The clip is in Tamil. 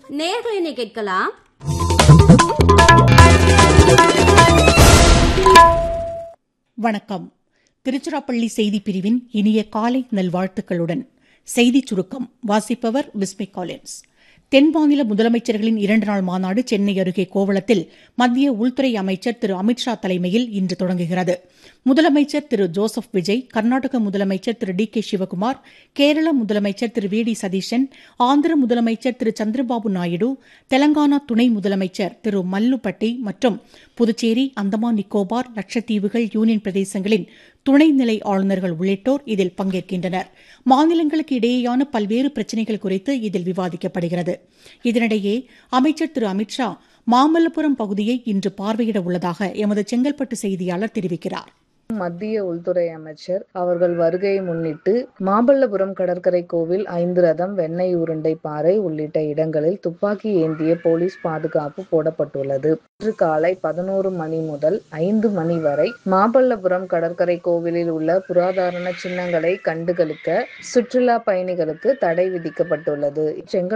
நேர்களை கேட்கலாம். வணக்கம். திருச்சிராப்பள்ளி செய்தி பிரிவின் இனிய காலை நல்வாழ்த்துக்களுடன் செய்திச் சுருக்கம் வாசிப்பவர் விஸ்மி காலின்ஸ். தென் மாநில முதலமைச்சர்களின் 2 நாள் மாநாடு சென்னை அருகே கோவளத்தில் மத்திய உள்துறை அமைச்சர் திரு அமித்ஷா தலைமையில் இன்று தொடங்குகிறது. முதலமைச்சர் திரு ஜோசப் விஜய், கர்நாடக முதலமைச்சர் திரு டி.கே. சிவக்குமார், கேரள முதலமைச்சர் திரு வி.டி. சதீஷன், ஆந்திர முதலமைச்சர் திரு சந்திரபாபு நாயுடு, தெலங்கானா துணை முதலமைச்சர் திரு மல்லுபட்டி மற்றும் புதுச்சேரி, அந்தமான் நிக்கோபார், லட்சத்தீவுகள், யூனியன் பிரதேசங்களின் துணைநிலை ஆளுநர்கள் உள்ளிட்டோர் இதில் பங்கேற்கின்றனர். மாநிலங்களுக்கு இடையேயான பல்வேறு பிரச்சினைகள் குறித்து இதில் விவாதிக்கப்படுகிறது. இதனிடையே அமைச்சர் திரு அமித்ஷா மாமல்லபுரம் பகுதியை இன்று பார்வையிட உள்ளதாக எமது செங்கல்பட்டு செய்தியாளர் தெரிவிக்கிறார். மத்திய உள்துறை அமைச்சர் அவர்கள் வருகையை முன்னிட்டு மாமல்லபுரம் கடற்கரை கோவில், 5 ரதம், வெண்ணெய் உருண்டை பாறை உள்ளிட்ட இடங்களில் துப்பாக்கி ஏந்திய போலீஸ் பாதுகாப்பு போடப்பட்டுள்ளது. இன்று காலை 11 மணி முதல் 5 மணி வரை மாமல்லபுரம் கடற்கரை கோவிலில் உள்ள புராதன சின்னங்களை கண்டுகளிக்க சுற்றுலா பயணிகளுக்கு தடை விதிக்கப்பட்டுள்ளது.